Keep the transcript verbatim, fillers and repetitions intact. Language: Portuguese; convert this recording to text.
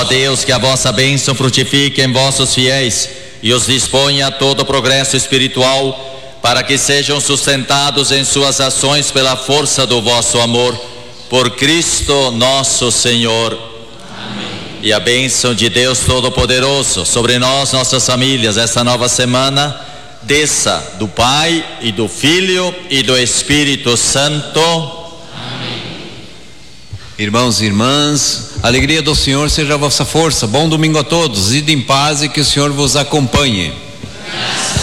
Deus, que a vossa bênção frutifique em vossos fiéis e os disponha a todo progresso espiritual, para que sejam sustentados em suas ações pela força do vosso amor. Por Cristo nosso Senhor. Amém. E a bênção de Deus Todo-Poderoso sobre nós, nossas famílias, esta nova semana, desça do Pai e do Filho e do Espírito Santo. Amém. Irmãos e irmãs, a alegria do Senhor seja a vossa força. Bom domingo a todos, ide em paz e que o Senhor vos acompanhe. Amém.